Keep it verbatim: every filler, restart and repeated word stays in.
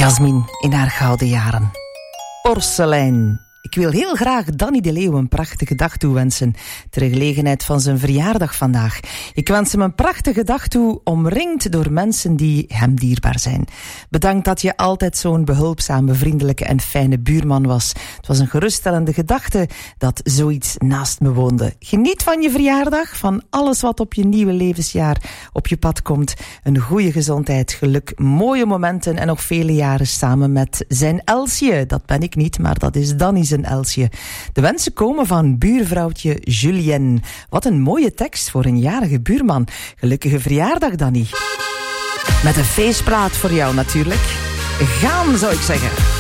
Jasmin in haar gouden jaren. Porselein. Ik wil heel graag Danny de Leeuw een prachtige dag toewensen ter gelegenheid van zijn verjaardag vandaag. Ik wens hem een prachtige dag toe, omringd door mensen die hem dierbaar zijn. Bedankt dat je altijd zo'n behulpzame, vriendelijke en fijne buurman was. Het was een geruststellende gedachte dat zoiets naast me woonde. Geniet van je verjaardag, van alles wat op je nieuwe levensjaar op je pad komt. Een goede gezondheid, geluk, mooie momenten en nog vele jaren samen met zijn Elsje. Dat ben ik niet, maar dat is Danny zijn Elsje. De wensen komen van buurvrouwtje Julienne. Wat een mooie tekst voor een jarige buurman. Gelukkige verjaardag, Danny. Met een feestplaat voor jou natuurlijk. Gaan, zou ik zeggen.